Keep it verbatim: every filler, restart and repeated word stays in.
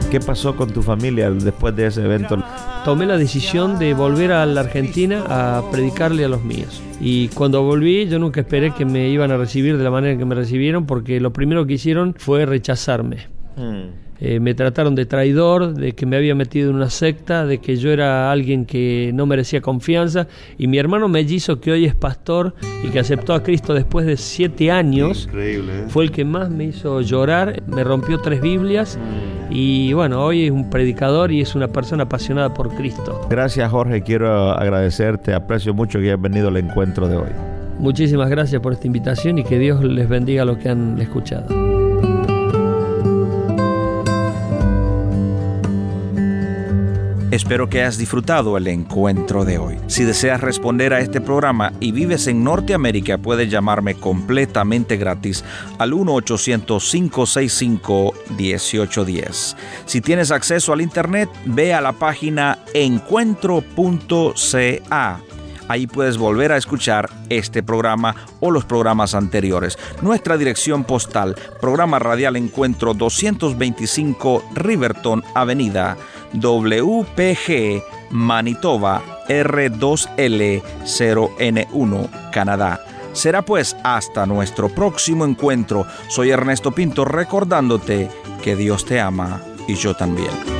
¿Qué pasó con tu familia después de ese evento? Tomé la decisión de volver a la Argentina a predicarle a los míos. Y cuando volví, yo nunca esperé que me iban a recibir de la manera que me recibieron, porque lo primero que hicieron fue rechazarme. Mm. Eh, me trataron de traidor, de que me había metido en una secta, de que yo era alguien que no merecía confianza. Y mi hermano mellizo, que hoy es pastor y que aceptó a Cristo después de siete años, increíble, ¿eh? Fue el que más me hizo llorar, me rompió tres Biblias. Mm. Y bueno, hoy es un predicador y es una persona apasionada por Cristo. Gracias, Jorge, quiero agradecerte, aprecio mucho que hayas venido al encuentro de hoy. Muchísimas gracias por esta invitación y que Dios les bendiga a los que han escuchado. Espero que hayas disfrutado el encuentro de hoy. Si deseas responder a este programa y vives en Norteamérica, puedes llamarme completamente gratis al uno ochocientos, cinco seis cinco, uno ocho uno cero. Si tienes acceso al internet, ve a la página encuentro punto c a. Ahí puedes volver a escuchar este programa o los programas anteriores. Nuestra dirección postal, programa radial Encuentro doscientos veinticinco Riverton Avenida, W P G, Manitoba, R dos L cero N uno, Canadá. Será pues hasta nuestro próximo encuentro. Soy Ernesto Pinto, recordándote que Dios te ama y yo también.